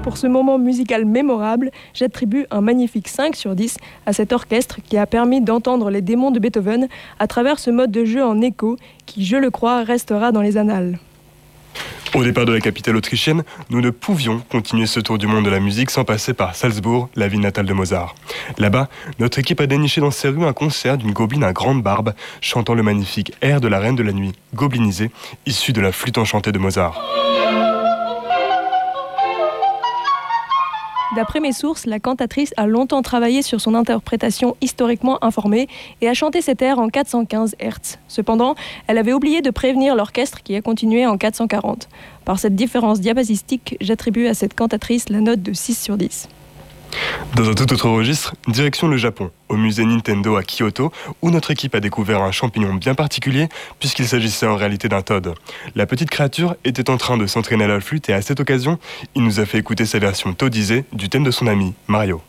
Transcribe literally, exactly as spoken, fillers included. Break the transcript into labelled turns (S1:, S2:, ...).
S1: Pour ce moment musical mémorable, j'attribue un magnifique cinq sur dix à cet orchestre qui a permis d'entendre les démons de Beethoven à travers ce mode de jeu en écho qui, je le crois, restera dans les annales.
S2: Au départ de la capitale autrichienne, nous ne pouvions continuer ce tour du monde de la musique sans passer par Salzbourg, la ville natale de Mozart. Là-bas, notre équipe a déniché dans ses rues un concert d'une gobeline à grande barbe, chantant le magnifique air de la Reine de la Nuit, goblinisé, issu de la flûte enchantée de Mozart.
S1: D'après mes sources, la cantatrice a longtemps travaillé sur son interprétation historiquement informée et a chanté cet air en quatre cent quinze hertz. Cependant, elle avait oublié de prévenir l'orchestre qui a continué en quatre cent quarante. Par cette différence diapasistique, j'attribue à cette cantatrice la note de six sur dix.
S2: Dans un tout autre registre, direction le Japon, au musée Nintendo à Kyoto, où notre équipe a découvert un champignon bien particulier, puisqu'il s'agissait en réalité d'un Toad. La petite créature était en train de s'entraîner à la flûte et à cette occasion, il nous a fait écouter sa version toadisée du thème de son ami, Mario.